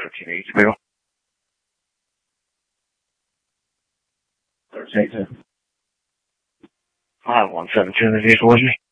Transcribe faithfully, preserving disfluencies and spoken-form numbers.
thirteen eight two. thirteen eight two. five one seven two, the vehicle with me.